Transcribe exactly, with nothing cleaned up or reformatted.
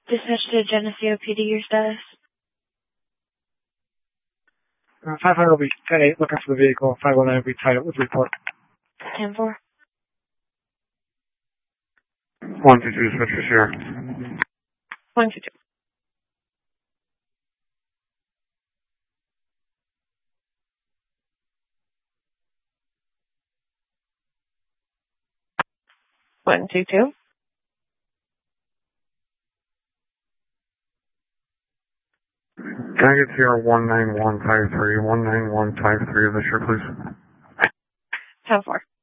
Dispatch to Geneseo P D, your status. Uh, five hundred will be ten eight looking for the vehicle. five oh nine will be tied up with report. ten four. one two two, switch for Sierra. one two two. one two two. Can I get Sierra one nine one five three, one nine one five three of this year, please? ten four.